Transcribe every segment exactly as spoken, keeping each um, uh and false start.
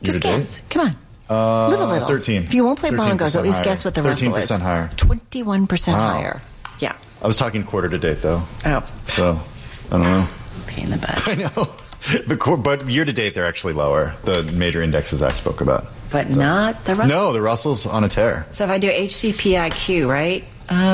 Just guess. Come on. Uh, Live a little. thirteen. If you won't play bongos, at least higher. guess what the Russell is. thirteen percent higher. twenty-one percent Wow. higher. Yeah. I was talking quarter to date, though. Oh. So, I don't know. Pain in the butt. I know. But, cor- but year to date, they're actually lower. The major indexes I spoke about. But so. not the Russell. No, the Russell's on a tear. So if I do H C P I Q, right?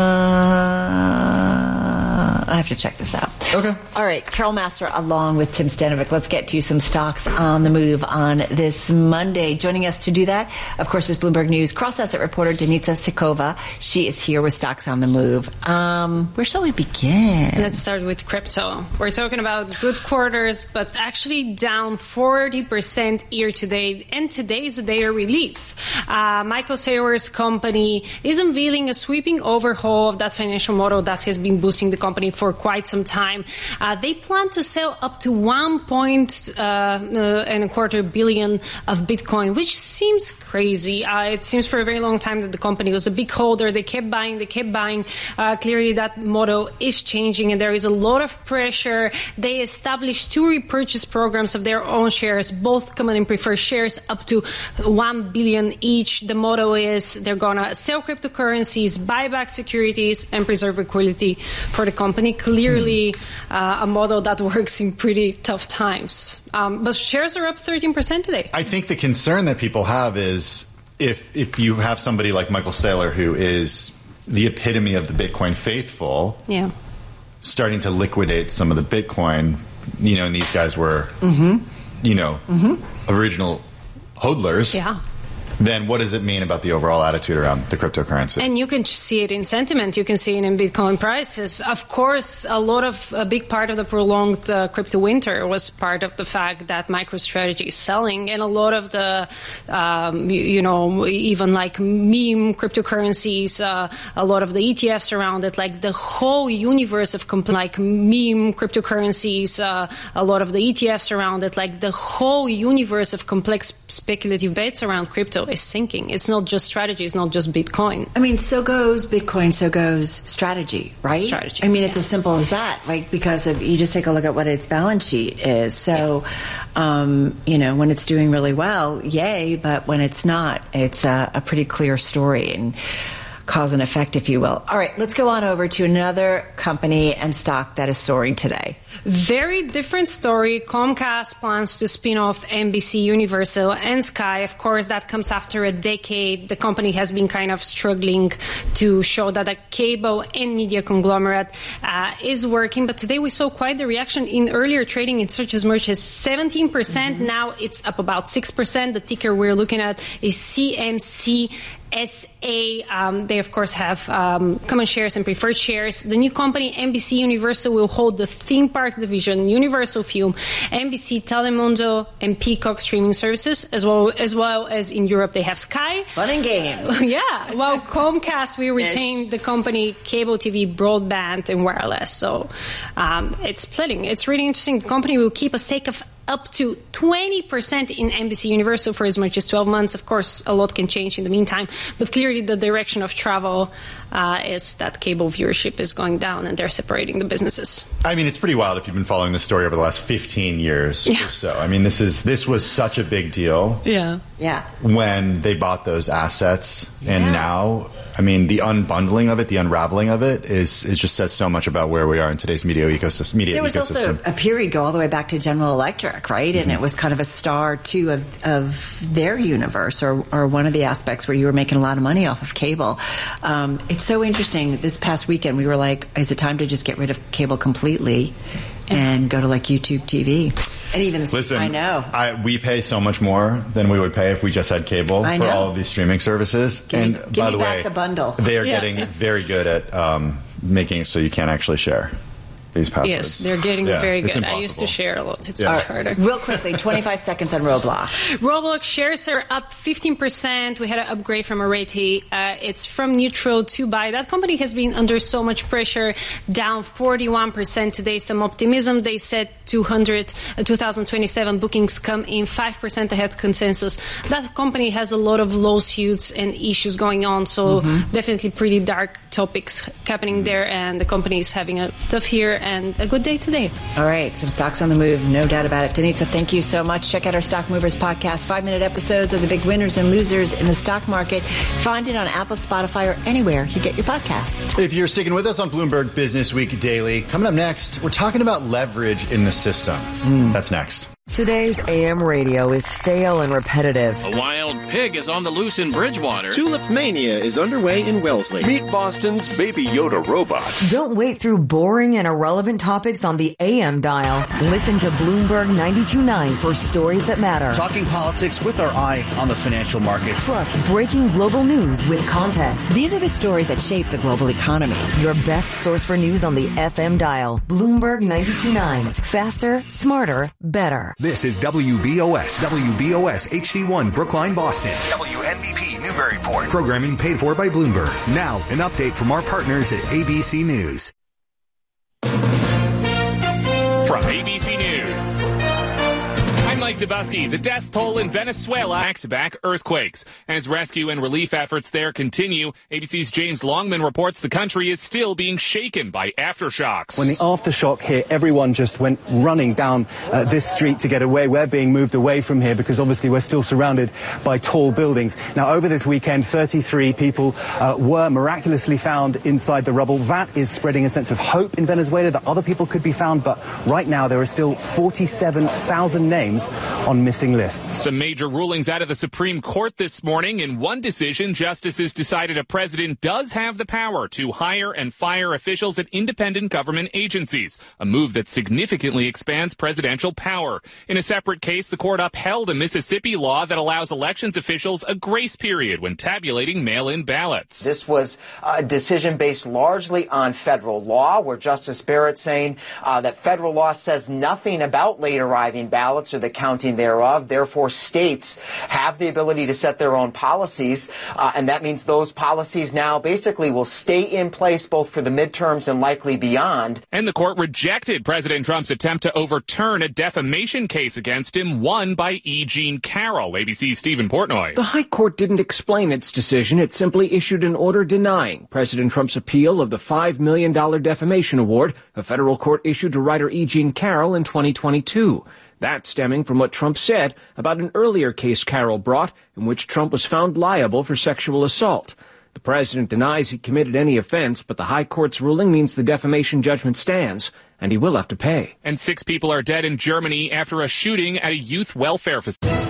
Uh, I have to check this out. Okay. All right, Carol Master along with Tim Stanovic. Let's get to some stocks on the move on this Monday. Joining us to do that, of course, is Bloomberg News cross-asset reporter Denitsa Sikova. She is here with Stocks on the Move. Um, where shall we begin? Let's start with crypto. We're talking about good quarters, but actually down forty percent year to date, and today is a day of relief. Uh, Michael Saylor's company is unveiling a sweeping overhaul of that financial model that has been boosting the company for quite some time. Uh, they plan to sell up to one point uh, uh, and a quarter billion of Bitcoin, which seems crazy. Uh, it seems for a very long time that the company was a big holder. They kept buying, they kept buying. Uh, clearly that model is changing and there is a lot of pressure. They established two repurchase programs of their own shares, both common and preferred shares, up to one billion each. The motto is they're going to sell cryptocurrencies, buy back securities, and preserve liquidity for the company. Clearly, uh, a model that works in pretty tough times. Um, but shares are up thirteen percent today. I think the concern that people have is if if you have somebody like Michael Saylor, who is the epitome of the Bitcoin faithful, yeah, starting to liquidate some of the Bitcoin, you know, and these guys were, mm-hmm. you know, mm-hmm. original hodlers. Yeah. Then what does it mean about the overall attitude around the cryptocurrency? And you can see it in sentiment. You can see it in Bitcoin prices. Of course, a lot of, a big part of the prolonged uh, crypto winter was part of the fact that MicroStrategy is selling. And a lot of the, um, you, you know, even like meme cryptocurrencies, uh, a lot of the E T Fs around it, like the whole universe of compl- like meme cryptocurrencies, uh, a lot of the E T Fs around it, like the whole universe of complex speculative bets around crypto is sinking. It's not just strategy. It's not just Bitcoin. I mean, so goes Bitcoin, so goes strategy, right? Strategy. I mean, it's yes. as simple as that, right? Because if you just take a look at what its balance sheet is. So, yeah. um, you know, when it's doing really well, yay, but when it's not, it's a, a pretty clear story and cause and effect, if you will. All right, let's go on over to another company and stock that is soaring today. Very different story. Comcast plans to spin off N B C Universal and Sky. Of course, that comes after a decade. The company has been kind of struggling to show that a cable and media conglomerate uh, is working. But today we saw quite the reaction in earlier trading. It surged as much as seventeen percent. Mm-hmm. Now it's up about six percent. The ticker we're looking at is C M C S A. Um, they, of course, have um, common shares and preferred shares. The new company, N B C Universal, will hold the theme parks division, Universal Film, N B C Telemundo, and Peacock streaming services, as well as well as in Europe they have Sky. Fun and games. Yeah. While Comcast will retain yes. the company cable T V, broadband, and wireless. So um, it's splitting. It's really interesting. The company will keep a stake of up to twenty percent in N B C Universal for as much as twelve months. Of course, a lot can change in the meantime, but clearly the direction of travel uh, is that cable viewership is going down and they're separating the businesses. I mean, it's pretty wild if you've been following this story over the last fifteen years yeah. or so. I mean, this is this was such a big deal. Yeah. Yeah. When they bought those assets, yeah. and now, I mean, the unbundling of it, the unraveling of it is it just says so much about where we are in today's media ecosystem. Media there was ecosystem. also a period go all the way back to General Electric, right? And mm-hmm. it was kind of a star too of of their universe, or or one of the aspects where you were making a lot of money off of cable. Um, it's so interesting. This past weekend, we were like, "Is it time to just get rid of cable completely and go to like YouTube T V?" And even this, Listen, I know I, we pay so much more than we would pay if we just had cable I for know. all of these streaming services. Give and me, give by me the back way, the bundle. they are yeah. getting very good at um, making it so you can't actually share these passwords. Yes, they're getting yeah, very it's good. I impossible. used to share a lot. It's Yeah. much harder. Real quickly, twenty-five seconds on Roblox. Roblox shares are up fifteen percent. We had an upgrade from Arete. Uh, it's from neutral to buy. That company has been under so much pressure, down forty-one percent today. Some optimism. They said two hundred, uh, two thousand twenty-seven bookings come in five percent ahead consensus. That company has a lot of lawsuits and issues going on, so mm-hmm. definitely pretty dark topics happening there, and the company is having a tough year. and a good day today. All right, some stocks on the move, no doubt about it. Danitza, thank you so much. Check out our Stock Movers podcast, five-minute episodes of the big winners and losers in the stock market. Find it on Apple, Spotify, or anywhere you get your podcasts. If you're sticking with us on Bloomberg Business Week Daily, coming up next, we're talking about leverage in the system. Mm. That's next. Today's A M radio is stale and repetitive. A wild pig is on the loose in Bridgewater. Tulip Mania is underway in Wellesley. Meet Boston's Baby Yoda robot. Don't wait through boring and irrelevant topics on the A M dial. Listen to Bloomberg ninety-two point nine for stories that matter. Talking politics with our eye on the financial markets. Plus, breaking global news with context. These are the stories that shape the global economy. Your best source for news on the F M dial. Bloomberg ninety-two point nine. Faster, smarter, better. This is W B O S, W B O S H D one Brookline, Boston. W N B P Newburyport. Programming paid for by Bloomberg. Now, an update from our partners at A B C News. From A B C News, I'm Mike Zabusky. The death toll in Venezuela, back-to-back earthquakes. As rescue and relief efforts there continue, A B C's James Longman reports the country is still being shaken by aftershocks. When the aftershock hit, everyone just went running down uh, this street to get away. We're being moved away from here because obviously we're still surrounded by tall buildings. Now, over this weekend, thirty-three people uh, were miraculously found inside the rubble. That is spreading a sense of hope in Venezuela that other people could be found, but right now there are still forty-seven thousand names on missing lists. Some major rulings out of the Supreme Court this morning. In one decision, justices decided a president does have the power to hire and fire officials at independent government agencies, a move that significantly expands presidential power. In a separate case, the court upheld a Mississippi law that allows elections officials a grace period when tabulating mail-in ballots. This was a decision based largely on federal law, where Justice Barrett saying uh, that federal law says nothing about late arriving ballots or the counting thereof. Therefore, states have the ability to set their own policies, uh, and that means those policies now basically will stay in place both for the midterms and likely beyond. And the court rejected President Trump's attempt to overturn a defamation case against him, won by E. Jean Carroll. A B C's Stephen Portnoy. The High Court didn't explain its decision. It simply issued an order denying President Trump's appeal of the five million dollars defamation award a federal court issued to writer E. Jean Carroll in twenty twenty-two. That stemming from what Trump said about an earlier case Carroll brought in which Trump was found liable for sexual assault. The president denies he committed any offense, but the High Court's ruling means the defamation judgment stands, and he will have to pay. And six people are dead in Germany after a shooting at a youth welfare facility.